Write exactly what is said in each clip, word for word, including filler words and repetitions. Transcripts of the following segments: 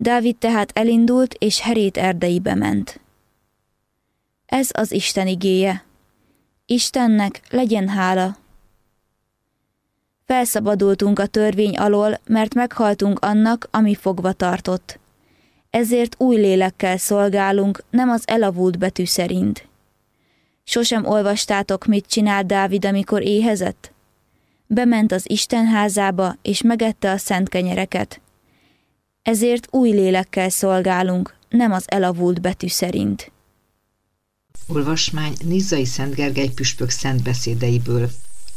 Dávid tehát elindult, és Herét erdeibe ment. Ez az Isten igéje. Istennek legyen hála. Felszabadultunk a törvény alól, mert meghaltunk annak, ami fogva tartott. Ezért új lélekkel szolgálunk, nem az elavult betű szerint. Sosem olvastátok, mit csinált Dávid, amikor éhezett? Bement az Isten házába, és megette a szent kenyereket. Ezért új lélekkel szolgálunk, nem az elavult betű szerint. Olvasmány Nizzai Szent Gergely püspök szent beszédeiből.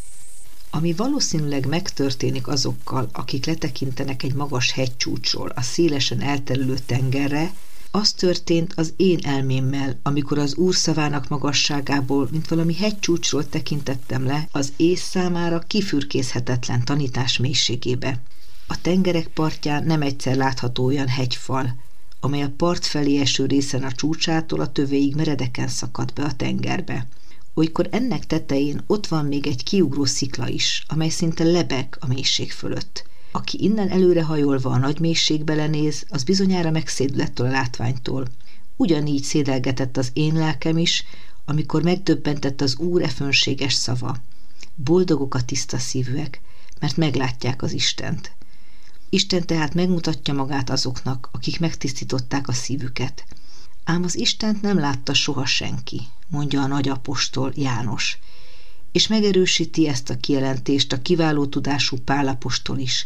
Ami valószínűleg megtörténik azokkal, akik letekintenek egy magas hegycsúcsról a szélesen elterülő tengerre, az történt az én elmémmel, amikor az Úr szavának magasságából, mint valami hegycsúcsról tekintettem le az ész számára kifürkészhetetlen tanítás mélységébe. A tengerek partján nem egyszer látható olyan hegyfal, amely a part felé eső részen a csúcsától a tövéig meredeken szakadt be a tengerbe. Olykor ennek tetején ott van még egy kiugró szikla is, amely szinte lebeg a mélység fölött. Aki innen előrehajolva a nagy mélységbe lenéz, az bizonyára megszédül ettől a látványtól. Ugyanígy szédelgetett az én lelkem is, amikor megdöbbentett az Úr e fönséges szava. Boldogok a tiszta szívűek, mert meglátják az Istent. Isten tehát megmutatja magát azoknak, akik megtisztították a szívüket. Ám az Istent nem látta soha senki, mondja a nagy apostol János, és megerősíti ezt a kijelentést a kiváló tudású Pál apostol is.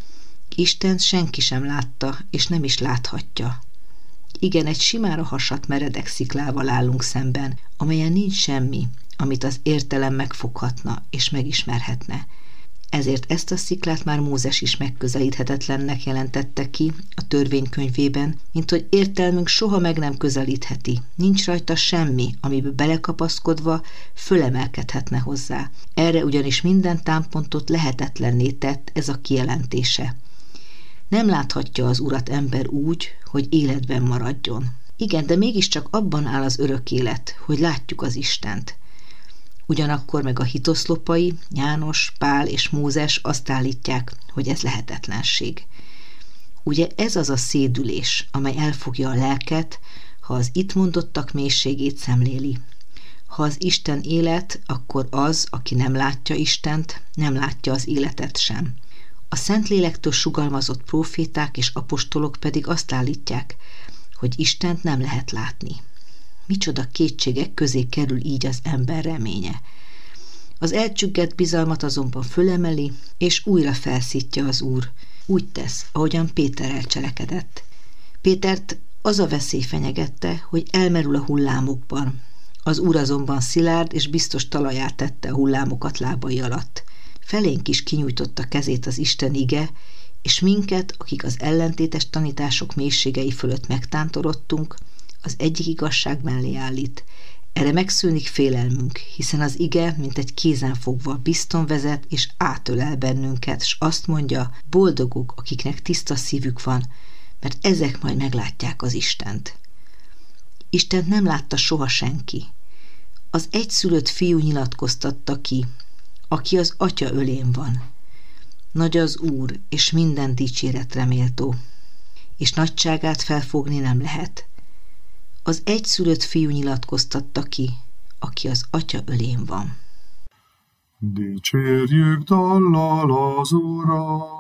Istent senki sem látta, és nem is láthatja. Igen, egy simára hasadt meredek sziklával állunk szemben, amelyen nincs semmi, amit az értelem megfoghatna és megismerhetne. Ezért ezt a sziklát már Mózes is megközelíthetetlennek jelentette ki a törvénykönyvében, mint hogy értelmünk soha meg nem közelítheti. Nincs rajta semmi, amiben belekapaszkodva fölemelkedhetne hozzá. Erre ugyanis minden támpontot lehetetlenné tett ez a kijelentése. Nem láthatja az Urat ember úgy, hogy életben maradjon. Igen, de mégiscsak abban áll az örök élet, hogy látjuk az Istent. Ugyanakkor meg a hitoszlopai, János, Pál és Mózes azt állítják, hogy ez lehetetlenség. Ugye ez az a szédülés, amely elfogja a lelket, ha az itt mondottak mélységét szemléli. Ha az Isten élet, akkor az, aki nem látja Istent, nem látja az életet sem. A Szentlélektől sugalmazott próféták és apostolok pedig azt állítják, hogy Istent nem lehet látni. Micsoda kétségek közé kerül így az ember reménye. Az elcsüggett bizalmat azonban fölemeli, és újra felszítja az Úr. Úgy tesz, ahogyan Péter elcselekedett. Pétert az a veszély fenyegette, hogy elmerül a hullámokban. Az Úr azonban szilárd és biztos talaját tette a hullámokat lábai alatt. Felénk is kinyújtotta kezét az Isten ige, és minket, akik az ellentétes tanítások mélységei fölött megtántorodtunk, az egyik igazság mellé állít. Erre megszűnik félelmünk, hiszen az ige, mint egy kézen fogva, bizton vezet és átölel bennünket, s azt mondja, boldogok, akiknek tiszta szívük van, mert ezek majd meglátják az Istent. Istent nem látta soha senki. Az egyszülött fiú nyilatkoztatta ki, aki az atya ölén van. Nagy az Úr, és minden dicséretre méltó, és nagyságát felfogni nem lehet. Az egyszülött fiú nyilatkoztatta ki, aki az atya ölén van. Dicsérjük dallal az Urat!